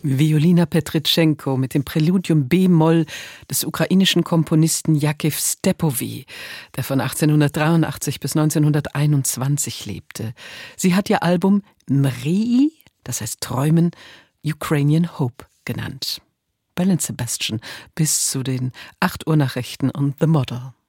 Violina Petritschenko mit dem Präludium B-Moll des ukrainischen Komponisten Jakiw Stepowy, der von 1883 bis 1921 lebte. Sie hat ihr Album Mrei, das heißt Träumen, Ukrainian Hope genannt. Bell & Sebastian bis zu den 8 Uhr Nachrichten und The Model.